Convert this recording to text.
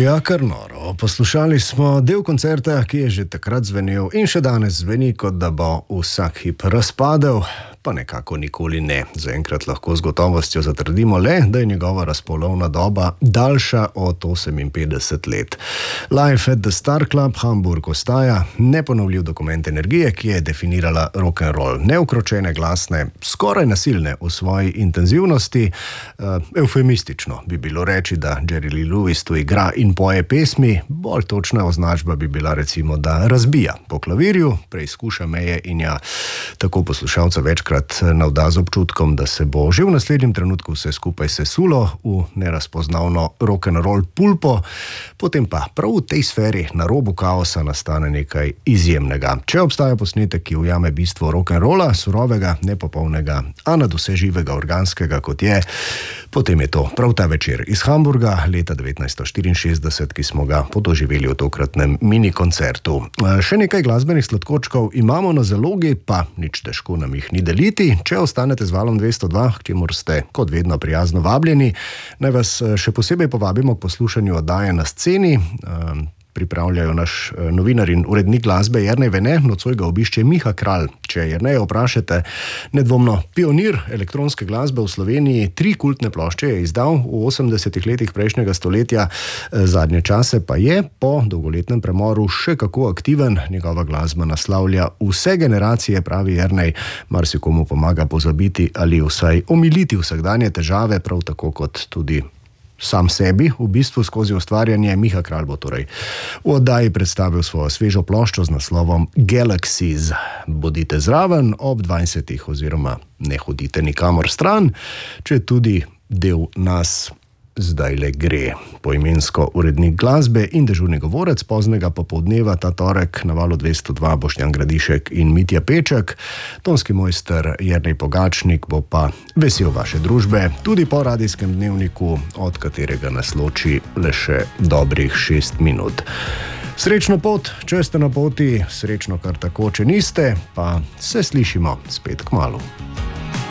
Ja, kar noro. Poslušali smo del koncerta, ki je že takrat zvenel in še danes zveni, kot da bo vsak hip razpadel, pa nekako nikoli ne. Zaenkrat lahko z gotovostjo zatrdimo le, da je njegova razpolovna doba daljša od 58 let. Live at the Star Club Hamburg ostaja neponovljiv dokument energije, ki je definirala rock'n'roll. Neukročene, glasne, skoraj nasilne v svoji intenzivnosti. Eufemistično bi bilo reči, da Jerry Lee Lewis tu igra in poje pesmi, bolj točna označba bi bila recimo, da razbija po klavirju, preizkuša meje in ja, tako poslušalca večkrat navda z občutkom, da se bo že v naslednjem trenutku vse skupaj sesulo v nerazpoznavno rock'n'roll pulpo, potem pa prav v tej sferi na robu kaosa nastane nekaj izjemnega. Če obstaja posnetek, ki ujame bistvo rock'n'rolla, surovega, nepopolnega, a nadvse živega, organskega kot je, potem je to prav ta večer iz Hamburga leta 1964, ki smo ga podoživeli v tokratnem mini koncertu. Še nekaj glasbenih sladkočkov imamo na zalogi, pa nič težko nam jih ni deliti. Če ostanete z Valom 202, k čemur ste kot vedno prijazno vabljeni, naj vas še posebej povabimo k poslušanju oddaje Na sceni. Pripravljajo naš novinar in urednik glasbe Jernej Vene, nocoj ga obišče Miha Kralj. Če Jerneja vprašate, nedvomno pionir elektronske glasbe v Sloveniji, 3 kultne plošče je izdal v 80-ih letih prejšnjega stoletja, zadnje čase pa je po dolgoletnem premoru še kako aktiven. Njegova glasba naslavlja vse generacije, pravi Jernej, marsikomu pomaga pozabiti ali vsaj omiliti vsakdanje težave, prav tako kot tudi sam sebi, v bistvu skozi ustvarjanje. Miha Kralj bo torej v oddaji predstavil svojo svežo ploščo z naslovom Galaxies. Bodite zraven ob 20 oziroma ne hodite nikamor stran, če tudi del nas zdaj le gre. Poimensko urednik glasbe in dežurni govorec poznega popoldneva ta torek na Valu 202 Boštjan Gradišek in Mitja Peček. Tonski mojster Jernej Pogačnik bo pa vesel vaše družbe tudi po radijskem dnevniku, od katerega nas loči le še dobrih 6 minut. Srečno pot, če ste na poti, srečno kar tako, če niste, pa se slišimo spet kmalu.